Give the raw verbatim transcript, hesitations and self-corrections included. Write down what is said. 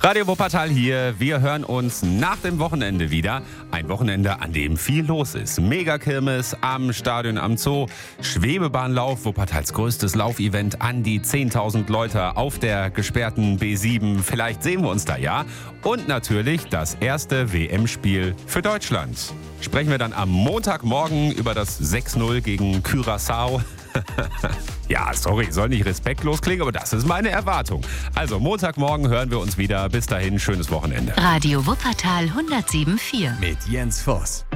Radio Wuppertal hier. Wir hören uns nach dem Wochenende wieder. Ein Wochenende, an dem viel los ist. Megakirmes am Stadion am Zoo, Schwebebahnlauf, Wuppertals größtes Laufevent, an die zehntausend Leute auf der gesperrten B sieben. Vielleicht sehen wir uns da, ja. Und natürlich das erste W M-Spiel für Deutschland. Sprechen wir dann am Montagmorgen über das sechs null gegen Curaçao. Ja, sorry, soll nicht respektlos klingen, aber das ist meine Erwartung. Also Montagmorgen hören wir uns wieder. Bis dahin, schönes Wochenende. Radio Wuppertal hundertsieben Komma vier mit Jens Voss.